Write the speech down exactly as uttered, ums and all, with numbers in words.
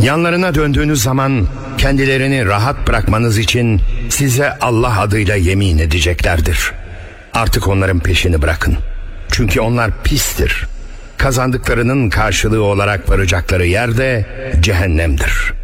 Yanlarına döndüğünüz zaman kendilerini rahat bırakmanız için size Allah adıyla yemin edeceklerdir. Artık onların peşini bırakın. Çünkü onlar pistir. Kazandıklarının karşılığı olarak varacakları yer de cehennemdir.